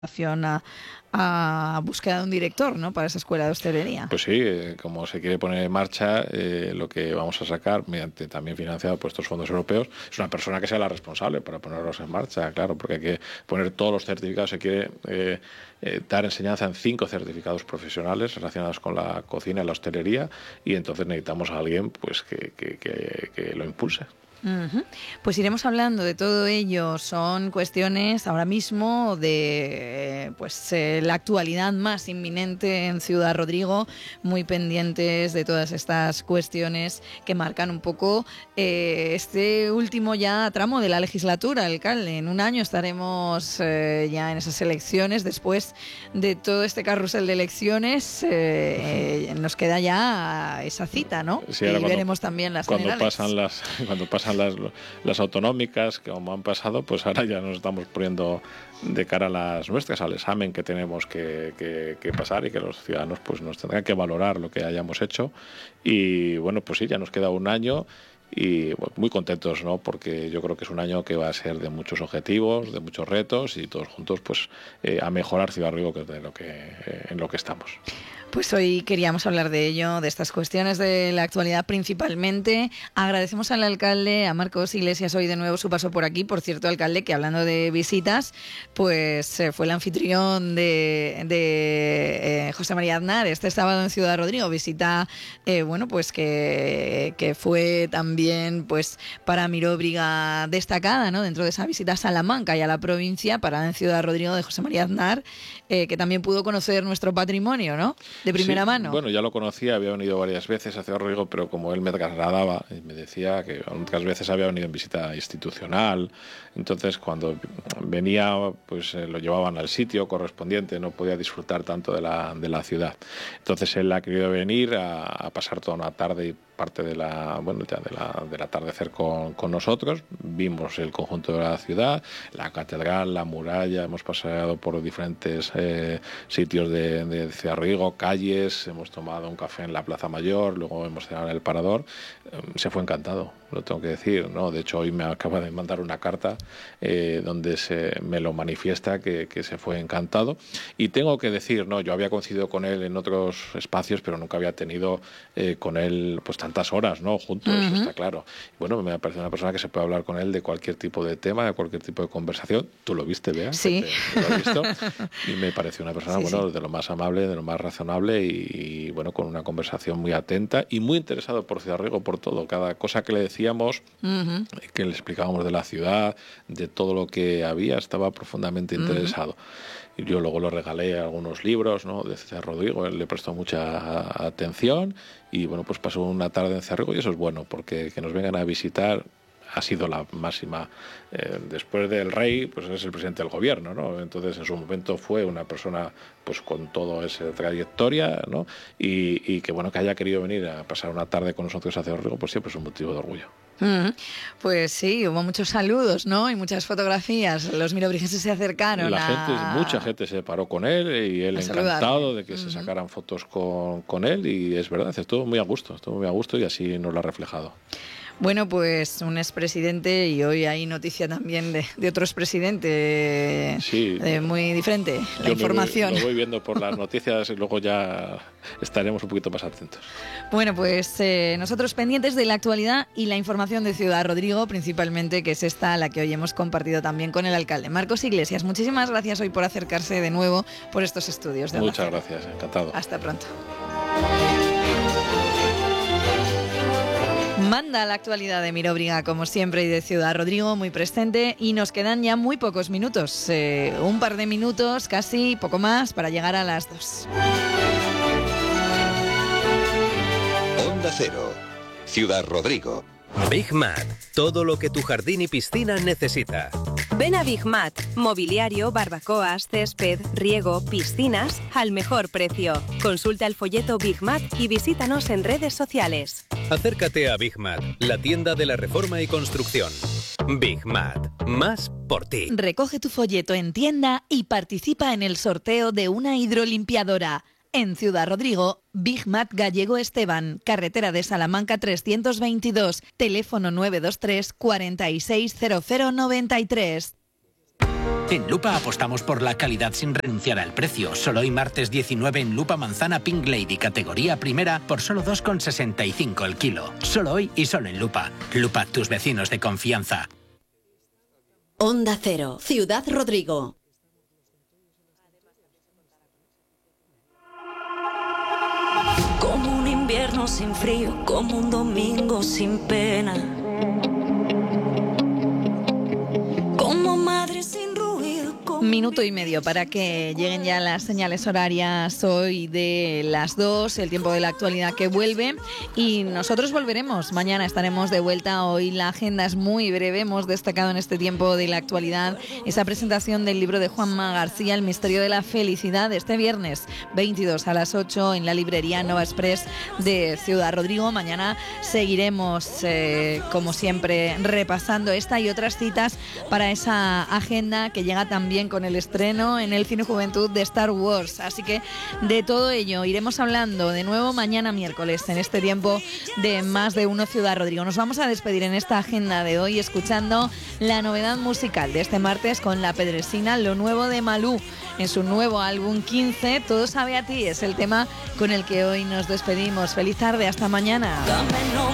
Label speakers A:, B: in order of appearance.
A: a búsqueda de un director, ¿no?, para esa escuela de hostelería.
B: Pues sí, como se quiere poner en marcha, lo que vamos a sacar, mediante también financiado por estos fondos europeos, es una persona que sea la responsable para ponerlos en marcha, claro, porque hay que poner todos los certificados. Se quiere dar enseñanza en 5 certificados profesionales relacionados con la cocina y la hostelería, y entonces necesitamos a alguien pues que lo impulse.
A: Uh-huh. Pues iremos hablando de todo ello. Son cuestiones ahora mismo de la actualidad más inminente en Ciudad Rodrigo, muy pendientes de todas estas cuestiones que marcan un poco este último ya tramo de la legislatura, alcalde. En un año estaremos ya en esas elecciones. Después de todo este carrusel de elecciones nos queda ya esa cita, ¿no?
B: Sí,
A: y veremos también las generales.
B: Cuando pasan las autonómicas, que como han pasado, pues ahora ya nos estamos poniendo de cara a las nuestras, al examen que tenemos que pasar, y que los ciudadanos pues nos tendrán que valorar lo que hayamos hecho. Y bueno, pues sí, ya nos queda un año. Y bueno, muy contentos, ¿no?, porque yo creo que es un año que va a ser de muchos objetivos, de muchos retos, y todos juntos pues a mejorar Ciudad Rodrigo, que es en lo que estamos.
A: Pues hoy queríamos hablar de ello, de estas cuestiones de la actualidad principalmente. Agradecemos al alcalde, a Marcos Iglesias, hoy de nuevo su paso por aquí. Por cierto, alcalde, que hablando de visitas, pues fue el anfitrión de José María Aznar este sábado en Ciudad Rodrigo. Visita, pues que fue también pues para Miróbriga destacada, ¿no?, dentro de esa visita a Salamanca y a la provincia, parada en Ciudad Rodrigo de José María Aznar, que también pudo conocer nuestro patrimonio, ¿no?, de primera mano.
B: Bueno, ya lo conocía, había venido varias veces a Ciudad Rodrigo, pero como él me trasladaba y me decía que otras veces había venido en visita institucional, entonces cuando venía pues lo llevaban al sitio correspondiente, no podía disfrutar tanto de la ciudad. Entonces él ha querido venir a pasar toda una tarde y parte del atardecer con nosotros. Vimos el conjunto de la ciudad, la catedral, la muralla, hemos paseado por diferentes sitios de Ciudad Rodrigo, calles, hemos tomado un café en la Plaza Mayor, luego hemos cenado en el Parador. Se fue encantado, lo tengo que decir, ¿no? De hecho, hoy me acaba de mandar una carta donde me lo manifiesta que se fue encantado. Y tengo que decir, ¿no?, yo había coincidido con él en otros espacios, pero nunca había tenido con él pues tantas horas, ¿no?, juntos, uh-huh. Está claro. Bueno, me parece una persona que se puede hablar con él de cualquier tipo de tema, de cualquier tipo de conversación. ¿Tú lo viste, Bea?
A: Sí.
B: Lo he visto. Y me pareció una persona, sí. De lo más amable, de lo más razonable, y bueno, con una conversación muy atenta y muy interesado por Ciudad Rodrigo, por todo. Cada cosa que le decíamos, uh-huh. que le explicábamos de la ciudad, de todo lo que había, estaba profundamente interesado. Uh-huh. Y yo luego le regalé algunos libros, ¿no?, de Ciudad Rodrigo. Él le prestó mucha atención y bueno, pues pasó una tarde en Ciudad Rodrigo, y eso es bueno, porque que nos vengan a visitar ha sido la máxima. Después del rey, pues es el presidente del gobierno, ¿no? Entonces, en su momento fue una persona pues con toda esa trayectoria, ¿no? Y que bueno, que haya querido venir a pasar una tarde con nosotros a Ciudad Rodrigo, pues siempre es un motivo de orgullo.
A: Pues sí, hubo muchos saludos, ¿no?, y muchas fotografías. Los mirobrigenses se acercaron.
B: Mucha gente se paró con él, y él encantado de que se sacaran fotos con él, y es verdad, estuvo muy a gusto, y así nos lo ha reflejado.
A: Bueno, pues un expresidente, y hoy hay noticia también de otro expresidente, sí, muy diferente, la información.
B: Lo voy viendo por las noticias y luego ya estaremos un poquito más atentos.
A: Bueno, pues nosotros pendientes de la actualidad y la información de Ciudad Rodrigo, principalmente, que es esta la que hoy hemos compartido también con el alcalde Marcos Iglesias. Muchísimas gracias hoy por acercarse de nuevo por estos estudios.
B: Muchas gracias, encantado.
A: Hasta pronto. Manda la actualidad de Miróbriga, como siempre, y de Ciudad Rodrigo, muy presente, y nos quedan ya muy pocos minutos, un par de minutos, casi, poco más, para llegar a las 2.
C: Onda Cero, Ciudad Rodrigo.
D: Big Mat, todo lo que tu jardín y piscina necesita.
E: Ven a Big Mat, mobiliario, barbacoas, césped, riego, piscinas, al mejor precio. Consulta el folleto Big Mat y visítanos en redes sociales.
D: Acércate a Big Mat, la tienda de la reforma y construcción. Big Mat, más por ti.
A: Recoge tu folleto en tienda y participa en el sorteo de una hidrolimpiadora. En Ciudad Rodrigo, Big Mat Gallego Esteban, carretera de Salamanca 322, teléfono 923 460093.
F: En Lupa apostamos por la calidad sin renunciar al precio. Solo hoy martes 19 en Lupa manzana Pink Lady categoría primera por solo 2,65 el kilo. Solo hoy y solo en Lupa. Lupa, tus vecinos de confianza.
G: Onda Cero, Ciudad Rodrigo.
H: Como un invierno sin frío, como un domingo sin pena. Como madre sin ruido.
A: Minuto y medio para que lleguen ya las señales horarias hoy de las 2, el tiempo de la actualidad que vuelve, y nosotros volveremos. Mañana estaremos de vuelta. Hoy la agenda es muy breve. Hemos destacado en este tiempo de la actualidad esa presentación del libro de Juanma García, El misterio de la felicidad, este viernes 22 a las 8 en la librería Nova Express de Ciudad Rodrigo. Mañana seguiremos, como siempre, repasando esta y otras citas para esa agenda que llega también con el estreno en el Cine Juventud de Star Wars. Así que de todo ello iremos hablando de nuevo mañana miércoles en este tiempo de Más de Uno Ciudad Rodrigo. Nos vamos a despedir en esta agenda de hoy escuchando la novedad musical de este martes con La Pedresina, lo nuevo de Malú en su nuevo álbum 15. Todo sabe a ti es el tema con el que hoy nos despedimos. Feliz tarde, hasta mañana.